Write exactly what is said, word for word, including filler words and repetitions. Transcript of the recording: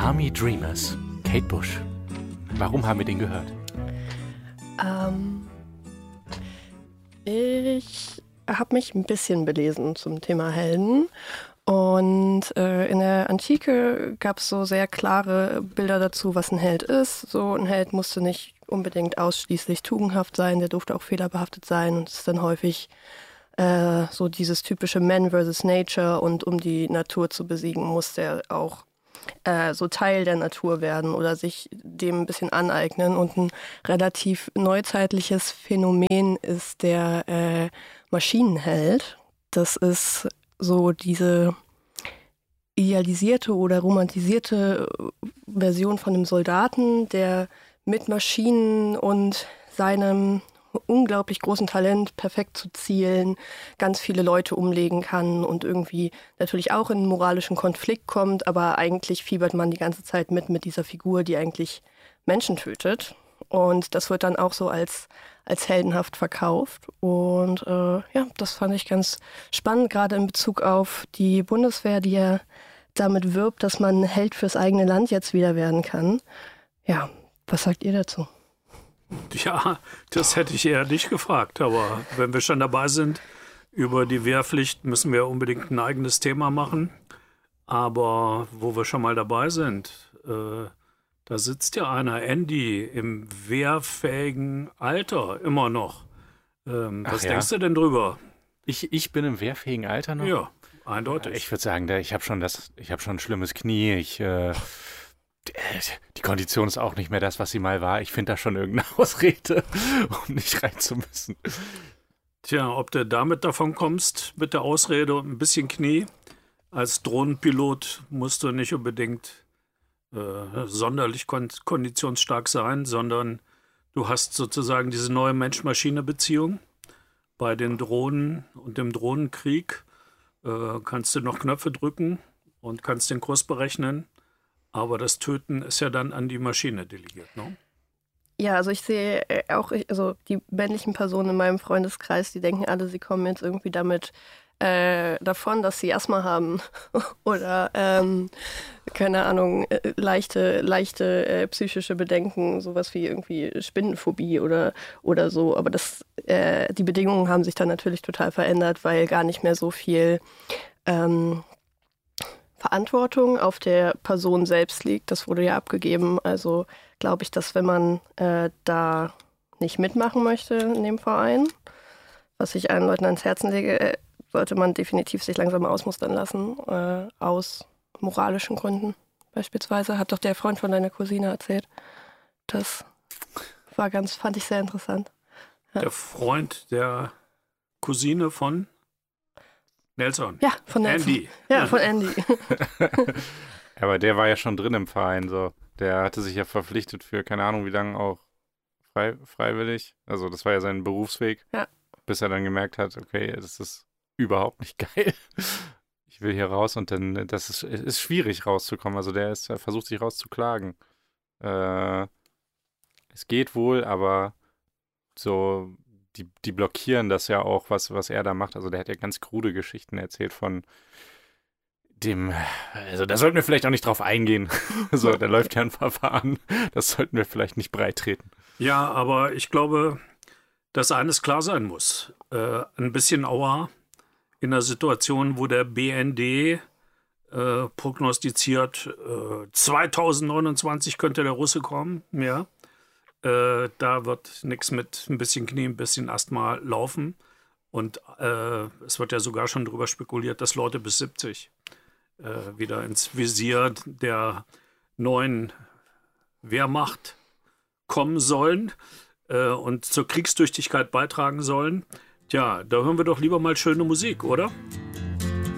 Army Dreamers, Kate Bush. Warum haben wir den gehört? Ähm, ich habe mich ein bisschen belesen zum Thema Helden. Und äh, in der Antike gab es so sehr klare Bilder dazu, was ein Held ist. So ein Held musste nicht unbedingt ausschließlich tugendhaft sein, der durfte auch fehlerbehaftet sein. Und es ist dann häufig äh, so dieses typische Man versus Nature. Und um die Natur zu besiegen, muss der auch äh, so Teil der Natur werden oder sich dem ein bisschen aneignen. Und ein relativ neuzeitliches Phänomen ist der äh, Maschinenheld. Das ist so diese idealisierte oder romantisierte Version von einem Soldaten, der mit Maschinen und seinem unglaublich großen Talent, perfekt zu zielen, ganz viele Leute umlegen kann und irgendwie natürlich auch in einen moralischen Konflikt kommt, aber eigentlich fiebert man die ganze Zeit mit mit dieser Figur, die eigentlich Menschen tötet. Und das wird dann auch so als, als heldenhaft verkauft. Und äh, ja, das fand ich ganz spannend, gerade in Bezug auf die Bundeswehr, die ja damit wirbt, dass man Held fürs eigene Land jetzt wieder werden kann. Ja, was sagt ihr dazu? Ja, das hätte ich eher nicht gefragt. Aber wenn wir schon dabei sind, über die Wehrpflicht müssen wir unbedingt ein eigenes Thema machen. Aber wo wir schon mal dabei sind, äh, da sitzt ja einer, Andy, im wehrfähigen Alter immer noch. Ähm, was ja? denkst du denn drüber? Ich, ich bin im wehrfähigen Alter noch? Ja, eindeutig. Ich würde sagen, ich habe schon das, ich habe schon ein schlimmes Knie. Ich, äh, die Kondition ist auch nicht mehr das, was sie mal war. Ich finde da schon irgendeine Ausrede, um nicht rein zu müssen. Tja, ob du damit davon kommst, mit der Ausrede und ein bisschen Knie. Als Drohnenpilot musst du nicht unbedingt Äh, sonderlich kon- konditionsstark sein, sondern du hast sozusagen diese neue Mensch-Maschine-Beziehung. Bei den Drohnen und dem Drohnenkrieg äh, kannst du noch Knöpfe drücken und kannst den Kurs berechnen, aber das Töten ist ja dann an die Maschine delegiert, ne? Ja, also ich sehe auch, also die männlichen Personen in meinem Freundeskreis, die denken alle, sie kommen jetzt irgendwie damit äh, davon, dass sie Asthma haben oder ähm, keine Ahnung, äh, leichte, leichte äh, psychische Bedenken, sowas wie irgendwie Spinnenphobie oder, oder so. Aber das, äh, die Bedingungen haben sich dann natürlich total verändert, weil gar nicht mehr so viel ähm, Verantwortung auf der Person selbst liegt. Das wurde ja abgegeben. Also glaube ich, dass wenn man äh, da nicht mitmachen möchte in dem Verein, was ich allen Leuten ans Herzen lege, äh, sollte man definitiv sich langsam ausmustern lassen, äh, aus moralischen Gründen beispielsweise. Hat doch der Freund von deiner Cousine erzählt. Das war ganz, fand ich sehr interessant. Ja. Der Freund der Cousine von Nelson. Ja, von Nelson. Andy. Ja, von Andy. Aber der war ja schon drin im Verein, so. Der hatte sich ja verpflichtet für keine Ahnung wie lange auch frei, freiwillig. Also das war ja sein Berufsweg. Ja. Bis er dann gemerkt hat, okay, das ist überhaupt nicht geil. Ich will hier raus und dann, das ist, ist schwierig rauszukommen. Also der ist, er versucht sich rauszuklagen. Äh, es geht wohl, aber so, die, die blockieren das ja auch, was, was er da macht. Also der hat ja ganz krude Geschichten erzählt von dem, also da sollten wir vielleicht auch nicht drauf eingehen. So, da läuft ja ein Verfahren. Das sollten wir vielleicht nicht breit treten. Ja, aber ich glaube, dass eines klar sein muss. Äh, ein bisschen Aua in der Situation, wo der B N D äh, prognostiziert, äh, zweitausendneunundzwanzig könnte der Russe kommen, ja. Äh, da wird nichts mit ein bisschen Knie, ein bisschen Asthma laufen. Und äh, es wird ja sogar schon darüber spekuliert, dass Leute bis siebzig äh, wieder ins Visier der neuen Wehrmacht kommen sollen äh, und zur Kriegstüchtigkeit beitragen sollen. Tja, da hören wir doch lieber mal schöne Musik, oder?